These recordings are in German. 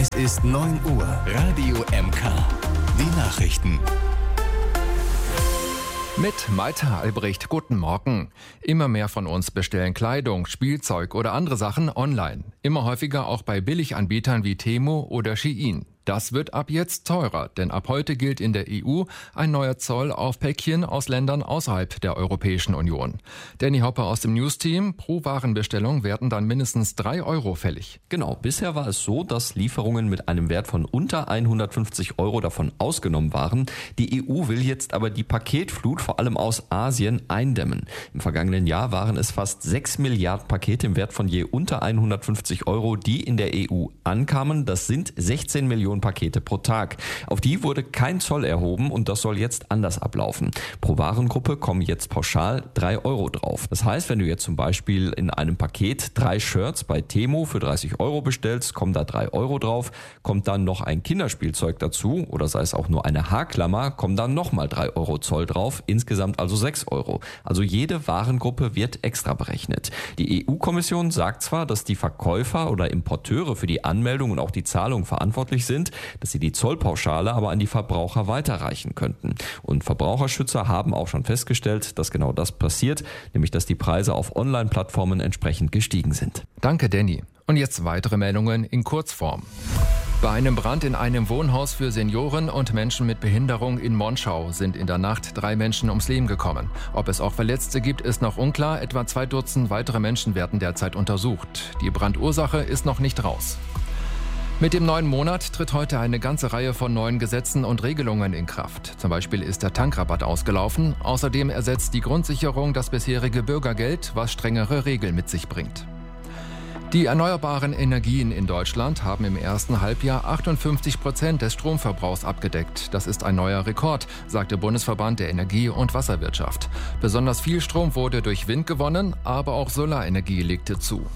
Es ist 9 Uhr. Radio MK. Die Nachrichten. Mit Malte Albrecht, guten Morgen. Immer mehr von uns bestellen Kleidung, Spielzeug oder andere Sachen online. Immer häufiger auch bei Billiganbietern wie Temu oder Shein. Das wird ab jetzt teurer, denn ab heute gilt in der EU ein neuer Zoll auf Päckchen aus Ländern außerhalb der Europäischen Union. Danny Hopper aus dem News-Team, pro Warenbestellung werden dann mindestens 3 Euro fällig. Genau, bisher war es so, dass Lieferungen mit einem Wert von unter 150 Euro davon ausgenommen waren. Die EU will jetzt aber die Paketflut vor allem aus Asien eindämmen. Im vergangenen Jahr waren es fast 6 Milliarden Pakete im Wert von je unter 150 Euro, die in der EU ankamen. Das sind 16 Millionen Pakete pro Tag. Auf die wurde kein Zoll erhoben und das soll jetzt anders ablaufen. Pro Warengruppe kommen jetzt pauschal 3 Euro drauf. Das heißt, wenn du jetzt zum Beispiel in einem Paket 3 Shirts bei Temu für 30 Euro bestellst, kommen da 3 Euro drauf. Kommt dann noch ein Kinderspielzeug dazu oder sei es auch nur eine Haarklammer, kommen dann nochmal 3 Euro Zoll drauf. Insgesamt also 6 Euro. Also jede Warengruppe wird extra berechnet. Die EU-Kommission sagt zwar, dass die Verkäufer oder Importeure für die Anmeldung und auch die Zahlung verantwortlich sind, dass sie die Zollpauschale aber an die Verbraucher weiterreichen könnten. Und Verbraucherschützer haben auch schon festgestellt, dass genau das passiert, nämlich dass die Preise auf Online-Plattformen entsprechend gestiegen sind. Danke, Danny. Und jetzt weitere Meldungen in Kurzform. Bei einem Brand in einem Wohnhaus für Senioren und Menschen mit Behinderung in Monschau sind in der Nacht 3 Menschen ums Leben gekommen. Ob es auch Verletzte gibt, ist noch unklar. Etwa 2 Dutzend weitere Menschen werden derzeit untersucht. Die Brandursache ist noch nicht raus. Mit dem neuen Monat tritt heute eine ganze Reihe von neuen Gesetzen und Regelungen in Kraft. Zum Beispiel ist der Tankrabatt ausgelaufen. Außerdem ersetzt die Grundsicherung das bisherige Bürgergeld, was strengere Regeln mit sich bringt. Die erneuerbaren Energien in Deutschland haben im ersten Halbjahr 58% des Stromverbrauchs abgedeckt. Das ist ein neuer Rekord, sagt der Bundesverband der Energie- und Wasserwirtschaft. Besonders viel Strom wurde durch Wind gewonnen, aber auch Solarenergie legte zu.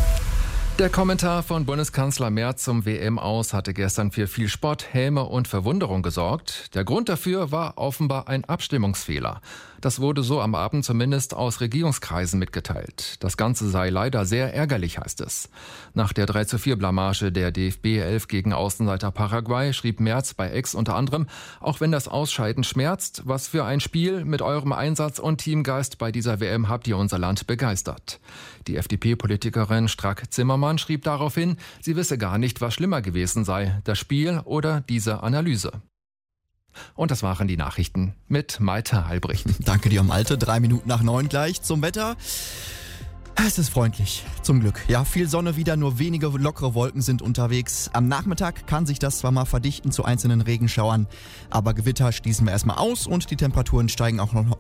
Der Kommentar von Bundeskanzler Merz zum WM-Aus hatte gestern für viel Spott, Häme und Verwunderung gesorgt. Der Grund dafür war offenbar ein Abstimmungsfehler. Das wurde so am Abend zumindest aus Regierungskreisen mitgeteilt. Das Ganze sei leider sehr ärgerlich, heißt es. Nach der 3:4-Blamage der DFB 11 gegen Außenseiter Paraguay schrieb Merz bei X unter anderem: Auch wenn das Ausscheiden schmerzt, was für ein Spiel, mit eurem Einsatz und Teamgeist bei dieser WM habt ihr unser Land begeistert. Die FDP-Politikerin Strack-Zimmermann schrieb daraufhin, sie wisse gar nicht, was schlimmer gewesen sei, das Spiel oder diese Analyse. Und das waren die Nachrichten mit Malte Albrecht. Danke dir, Malte. 3 Minuten nach 9 gleich zum Wetter. Es ist freundlich, zum Glück. Ja, viel Sonne wieder, nur wenige lockere Wolken sind unterwegs. Am Nachmittag kann sich das zwar mal verdichten zu einzelnen Regenschauern, aber Gewitter schließen wir erstmal aus und die Temperaturen steigen auch noch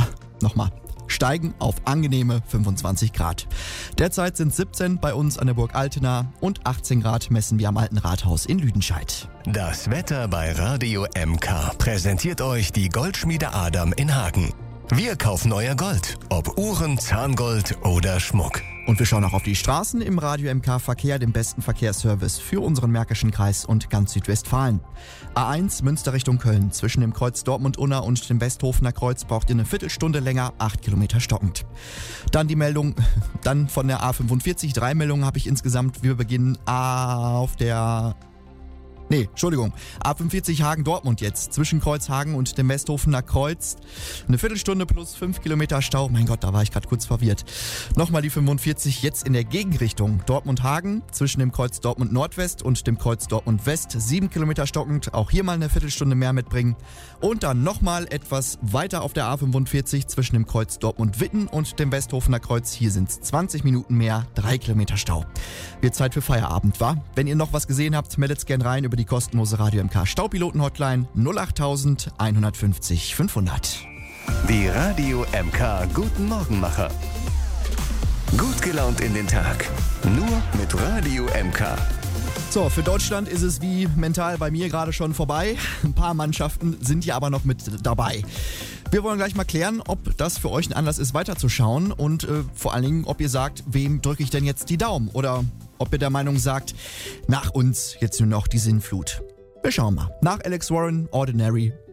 auf angenehme 25 Grad. Derzeit sind 17 bei uns an der Burg Altena und 18 Grad messen wir am Alten Rathaus in Lüdenscheid. Das Wetter bei Radio MK präsentiert euch die Goldschmiede Adam in Hagen. Wir kaufen euer Gold, ob Uhren, Zahngold oder Schmuck. Und wir schauen auch auf die Straßen im Radio MK Verkehr, dem besten Verkehrsservice für unseren Märkischen Kreis und ganz Südwestfalen. A1 Münster Richtung Köln. Zwischen dem Kreuz Dortmund-Unna und dem Westhofener Kreuz braucht ihr eine Viertelstunde länger, 8 Kilometer stockend. Dann die Meldung, dann von der A45, 3 Meldungen habe ich insgesamt. Wir beginnen A45 Hagen-Dortmund jetzt. Zwischen Kreuzhagen und dem Westhofener Kreuz. Eine Viertelstunde plus 5 Kilometer Stau. Mein Gott, da war ich gerade kurz verwirrt. Nochmal die 45 jetzt in der Gegenrichtung. Dortmund-Hagen. Zwischen dem Kreuz Dortmund-Nordwest und dem Kreuz Dortmund-West. 7 Kilometer stockend. Auch hier mal eine Viertelstunde mehr mitbringen. Und dann nochmal etwas weiter auf der A45 zwischen dem Kreuz Dortmund-Witten und dem Westhofener Kreuz. Hier sind es 20 Minuten mehr. 3 Kilometer Stau. Wird Zeit für Feierabend, wa? Wenn ihr noch was gesehen habt, meldet's gern rein über die kostenlose Radio MK Staupiloten-Hotline 08000 150 500. Die Radio MK Guten Morgenmacher. Gut gelaunt in den Tag. Nur mit Radio MK. So, für Deutschland ist es wie mental bei mir gerade schon vorbei. Ein paar Mannschaften sind ja aber noch mit dabei. Wir wollen gleich mal klären, ob das für euch ein Anlass ist, weiterzuschauen und vor allen Dingen, ob ihr sagt, wem drücke ich denn jetzt die Daumen oder ob ihr der Meinung sagt, nach uns jetzt nur noch die Sinnflut. Wir schauen mal. Nach Alex Warren, Ordinary,